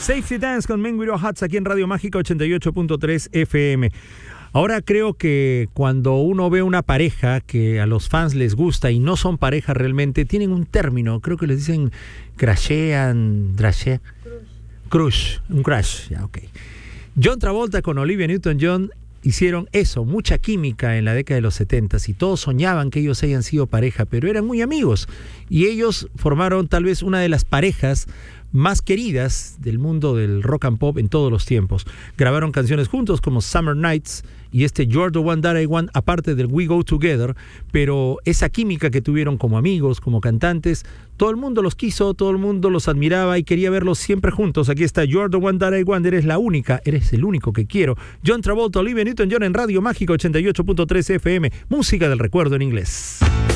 Safety Dance con Men With Your Hats aquí en Radio Mágica 88.3 FM. Ahora creo que cuando uno ve una pareja que a los fans les gusta y no son pareja realmente, tienen un término, creo que les dicen crush, un crush, ya, ok. John Travolta con Olivia Newton-John hicieron eso, mucha química en la década de los 70s y todos soñaban que ellos hayan sido pareja, pero eran muy amigos y ellos formaron tal vez una de las parejas más queridas del mundo del rock and pop en todos los tiempos. Grabaron canciones juntos como Summer Nights y You're the One That I Want, aparte del We Go Together, pero esa química que tuvieron como amigos, como cantantes, todo el mundo los quiso, todo el mundo los admiraba y quería verlos siempre juntos. Aquí está You're the One That I Want, eres la única, eres el único que quiero. John Travolta, Olivia Newton-John en Radio Mágica 88.3 FM, música del recuerdo en inglés.